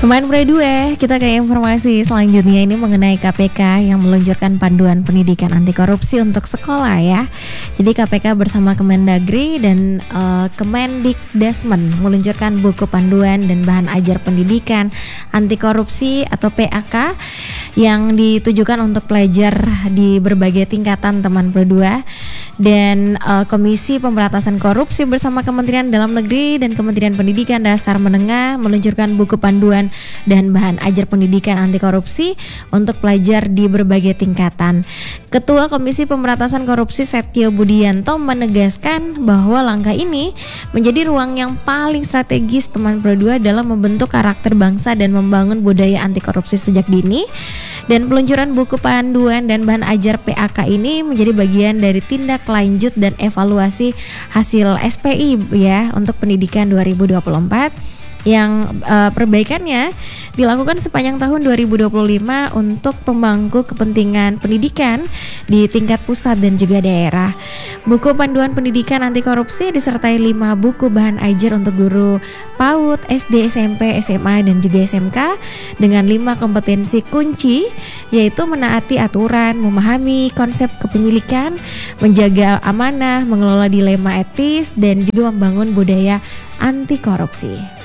Pemain Pre-2, kita ke informasi selanjutnya ini mengenai KPK yang meluncurkan panduan pendidikan anti korupsi untuk sekolah ya. Jadi KPK bersama Kemendagri dan Kemendikdesmen meluncurkan buku panduan dan bahan ajar pendidikan anti korupsi atau PAK yang ditujukan untuk pelajar di berbagai tingkatan teman Pre-2 dan Komisi Pemberantasan Korupsi bersama Kementerian Dalam Negeri dan Kementerian Pendidikan Dasar Menengah meluncurkan buku panduan dan bahan ajar pendidikan anti korupsi untuk pelajar di berbagai tingkatan. Ketua Komisi Pemberantasan Korupsi Setio Budianto menegaskan bahwa langkah ini menjadi ruang yang paling strategis teman Pro2 dalam membentuk karakter bangsa dan membangun budaya anti korupsi sejak dini. Dan peluncuran buku panduan dan bahan ajar PAK ini menjadi bagian dari tindak lanjut dan evaluasi hasil SPI ya untuk pendidikan 2024 yang perbaikannya dilakukan sepanjang tahun 2025 untuk pemangku kepentingan pendidikan di tingkat pusat dan juga daerah. Buku panduan pendidikan anti korupsi disertai 5 buku bahan ajar untuk guru PAUD, SD, SMP, SMA dan juga SMK dengan 5 kompetensi kunci yaitu menaati aturan, memahami konsep kepemilikan, menjaga amanah, mengelola dilema etis dan juga membangun budaya anti korupsi.